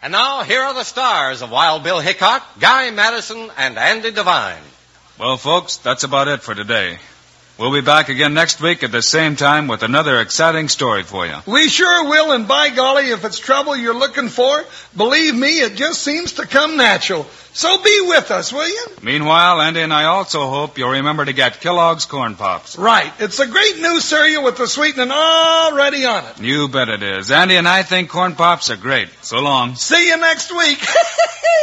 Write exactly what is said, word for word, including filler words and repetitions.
And now, here are the stars of Wild Bill Hickok, Guy Madison, and Andy Devine. Well, folks, that's about it for today. We'll be back again next week at the same time with another exciting story for you. We sure will, and by golly, if it's trouble you're looking for, believe me, it just seems to come natural. So be with us, will you? Meanwhile, Andy and I also hope you'll remember to get Kellogg's Corn Pops. Right. It's a great new cereal with the sweetening already on it. You bet it is. Andy and I think Corn Pops are great. So long. See you next week.